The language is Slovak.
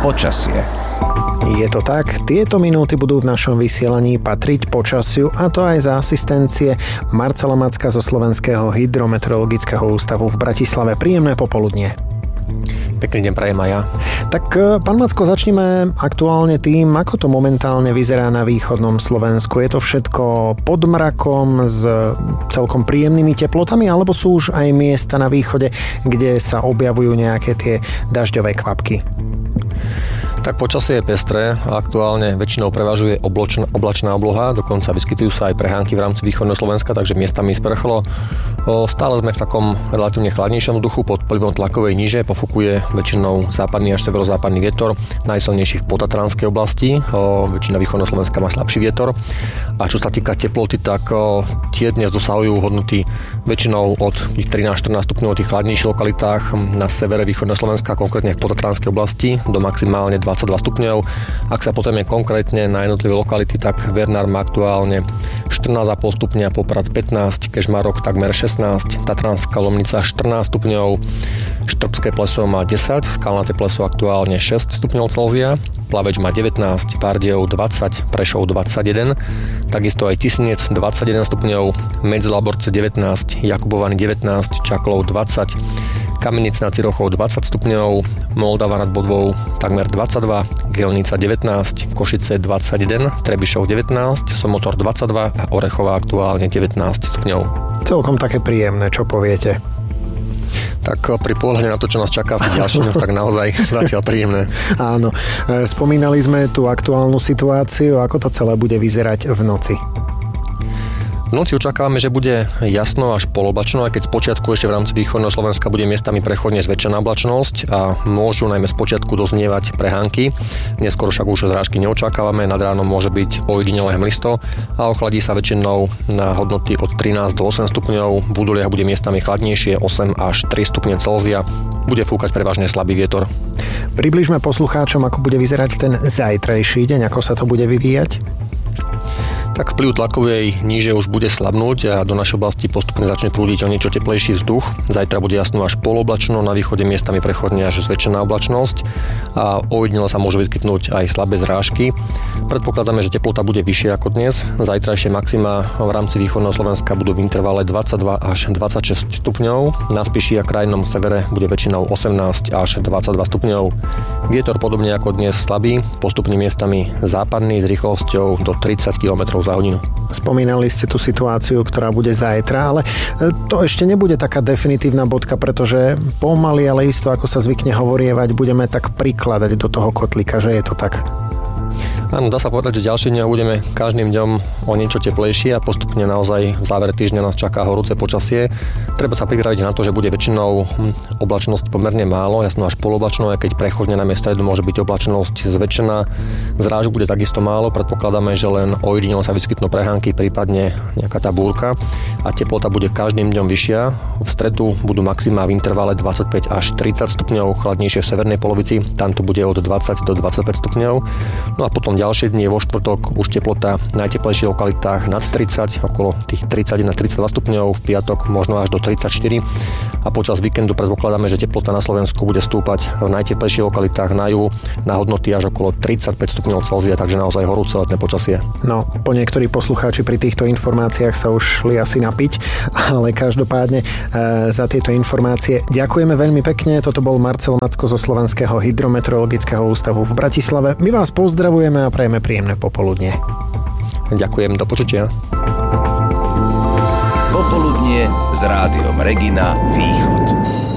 Počasie. Je to tak, tieto minúty budú v našom vysielaní patriť počasiu, a to aj za asistencie Marcela Macka zo Slovenského hydrometeorologického ústavu v Bratislave. Príjemné popoludnie. Pekný deň prajem aj ja. Tak, pán Macko, začneme aktuálne tým, ako to momentálne vyzerá na východnom Slovensku. Je to všetko pod mrakom s celkom príjemnými teplotami, alebo sú už aj miesta na východe, kde sa objavujú nejaké tie dažďové kvapky? Tak počasie je pestré a aktuálne väčšinou prevažuje oblačná obloha, dokonca vyskytujú sa aj prehánky v rámci východného Slovenska, takže miestami sprchlo. Stále sme v takom relatívne chladnejšom vzduchu, pod vplyvom tlakovej níže pofukuje väčšinou západný až severozápadný vietor, najsilnejší v potatranskej oblasti, väčšina východného Slovenska má slabší vietor. A čo sa týka teploty, tak tie dnes dosahujú hodnoty väčšinou od 13-14 stupňov v tých chladnejších lokalitách na severe východného Slovenska, konkrétne v potatranskej oblasti, do maximálne 22 stupňov. Ak sa pozrieme konkrétne na jednotlivé lokality, tak Vernár má aktuálne 14,5 stupňa, Poprad 15, Kežmarok takmer 16, Tatranská Lomnica 14 stupňov, Štrbské pleso má 10, Skalnaté pleso aktuálne 6 stupňov Celzia, Plaveč má 19, Bardejov 20, Prešov 21, takisto aj Tisinec 21 stupňov, Medzelaborce 19, Jakubovany 19, Čakolov 20, Kamenic nad Cirochou 20 stupňov, Moldava nad Bodvou takmer 22, Gelnica 19, Košice 21, Trebišov 19, Somotor 22 a Orechová aktuálne 19 stupňov. Celkom také príjemné, čo poviete? Tak pri pohľade na to, čo nás čaká v ďalších, tak naozaj zatiaľ príjemné. Áno, spomínali sme tú aktuálnu situáciu, ako to celé bude vyzerať v noci. V noci očakávame, že bude jasno až poloblačno, aj keď spočiatku ešte v rámci východného Slovenska bude miestami prechodne zväčšená oblačnosť a môžu najmä spočiatku doznievať prehánky. Neskôr však už zrážky neočakávame, nad ránom môže byť ojedinelé hmlisto a ochladí sa väčšinou na hodnoty od 13 do 8 stupňov. V údoliach bude miestami chladnejšie, 8 až 3 stupne Celzia. Bude fúkať prevažne slabý vietor. Približme poslucháčom, ako bude vyzerať ten zajtrajší deň, ako sa to bude vyvíjať. Tak vplyv tlakovej níže už bude slabnúť a do našej oblasti postupne začne prúdiť o niečo teplejší vzduch. Zajtra bude jasno až poloblačno, na východe miestami prechodne až zväčšená oblačnosť a ojedinele sa môžu vyskytnúť aj slabé zrážky. Predpokladáme, že teplota bude vyššia ako dnes. Zajtrajšie maxima v rámci východného Slovenska budú v intervale 22 až 26 stupňov. Na spíši a krajnom severe bude väčšinou 18 až 22 stupňov. Vietor podobne ako dnes slabý, postupne miestami západný s rýchlosťou do 30 km za hodinu. Spomínali ste tú situáciu, ktorá bude zajtra, ale to ešte nebude taká definitívna bodka, pretože pomaly, ale isto, ako sa zvykne hovorievať, budeme tak prikladať do toho kotlíka, že je to tak? Áno, dá sa povedať, že ďalšie dňa budeme každým dňom o niečo teplejšie a postupne naozaj v závere týždňa nás čaká horúce počasie. Treba sa pripraviť na to, že bude väčšinou oblačnosť pomerne málo, jasno až poloblačno, aj keď prechodne na stredu môže byť oblačnosť zväčšená. Zrážok bude takisto málo, predpokladáme, že len ojedinele sa vyskytnú prehánky, prípadne nejaká tá búrka a teplota bude každým dňom vyššia. V stredu budú maxima v intervale 25 až 30 stupňov, chladnejšie v severnej polovici, tam to bude od 20 do 25 stupňov. No a potom ďalšie dni vo štvrtok už teplota v najteplejších lokalitách nad 30, okolo tých 31-32 stupňov, v piatok možno až do 34 a počas víkendu predpokladáme, že teplota na Slovensku bude stúpať v najteplejších lokalitách na juhu na hodnoty až okolo 35 stupňov Celzia, takže naozaj horúce letné počasie. No, po niektorí poslucháči pri týchto informáciách sa už šli asi napiť, ale každopádne za tieto informácie ďakujeme veľmi pekne. Toto bol Marcel Macko zo Slovenského hydrometeorologického ústavu v Bratislave. My vás pozdravujeme a prajeme príjemné popoludnie. Ďakujem, do počutia. Popoludnie s rádiom Regina Východ.